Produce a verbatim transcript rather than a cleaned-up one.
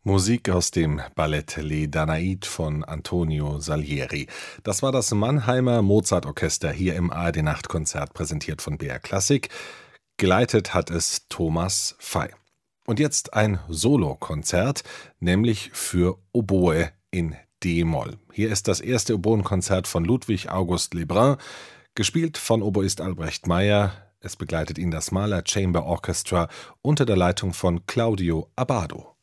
Musik aus dem Ballett Les Danaïdes von Antonio Salieri. Das war das Mannheimer Mozart-Orchester hier im A R D-Nachtkonzert, präsentiert von B R Klassik. Geleitet hat es Thomas Fey. Und jetzt ein Solokonzert, nämlich für Oboe in D-Moll. Hier ist das erste Oboenkonzert von Ludwig August Lebrun, gespielt von Oboist Albrecht Meyer. Es begleitet ihn das Mahler Chamber Orchestra unter der Leitung von Claudio Abbado.